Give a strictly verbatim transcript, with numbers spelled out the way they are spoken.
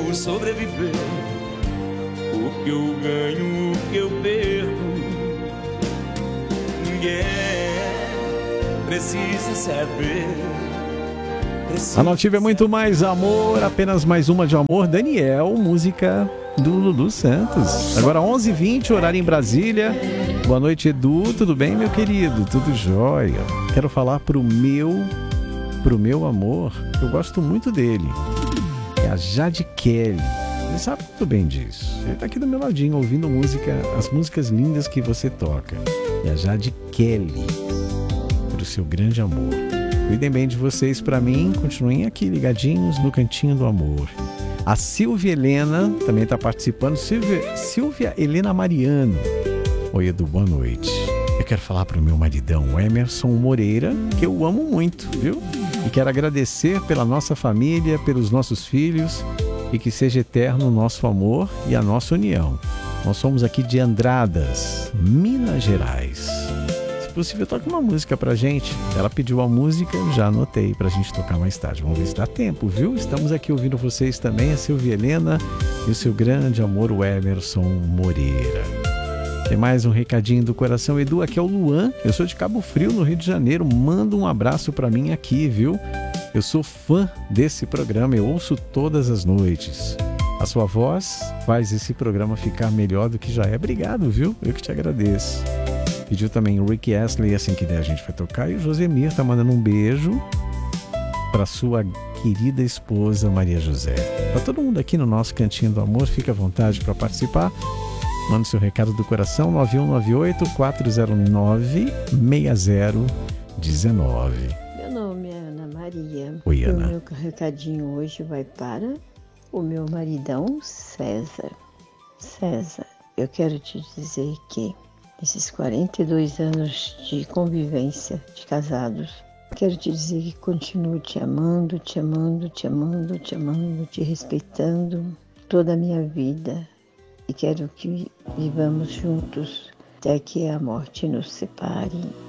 sobreviver. O que eu ganho, o que eu perco, ninguém precisa saber. A Nativa é muito mais amor, apenas mais uma de amor. Daniel, música do Lulu Santos. Agora onze e vinte, horário em Brasília. Boa noite, Edu. Tudo bem, meu querido? Tudo jóia. Quero falar pro meu, pro meu amor. Eu gosto muito dele. É a Jade Kelly. Ele sabe muito bem disso. Ele tá aqui do meu ladinho, ouvindo música, as músicas lindas que você toca. É a Jade Kelly. Pro seu grande amor. Cuidem bem de vocês pra mim. Continuem aqui ligadinhos no Cantinho do Amor. A Silvia Helena também está participando. Silvia, Silvia Helena Mariano. Oi, Edu, boa noite. Eu quero falar pro meu maridão, Emerson Moreira, que eu amo muito, viu? E quero agradecer pela nossa família, pelos nossos filhos, e que seja eterno o nosso amor e a nossa união. Nós somos aqui de Andradas, Minas Gerais. Se possível, toque uma música pra gente. Ela pediu a música, já anotei pra gente tocar mais tarde. Vamos ver se dá tempo, viu? Estamos aqui ouvindo vocês também, a Silvia Helena e o seu grande amor, o Emerson Moreira. Tem mais um recadinho do coração. Edu, aqui é o Luan. Eu sou de Cabo Frio, no Rio de Janeiro. Manda um abraço pra mim aqui, viu? Eu sou fã desse programa, eu ouço todas as noites. A sua voz faz esse programa ficar melhor do que já é. Obrigado, viu? Eu que te agradeço. Pediu também o Rick Astley, assim que der a gente vai tocar. E o Josemir tá mandando um beijo para sua querida esposa Maria José. Para todo mundo aqui no nosso Cantinho do Amor, fica à vontade para participar. Manda seu recado do coração, nove um nove oito, quatro zero nove, seis zero um nove. Meu nome é Ana Maria. Oi, Ana. O meu recadinho hoje vai para o meu maridão César. César, eu quero te dizer que nesses quarenta e dois anos de convivência, de casados, quero te dizer que continuo te amando, te amando, te amando, te amando, te respeitando toda a minha vida. E quero que vivamos juntos até que a morte nos separe.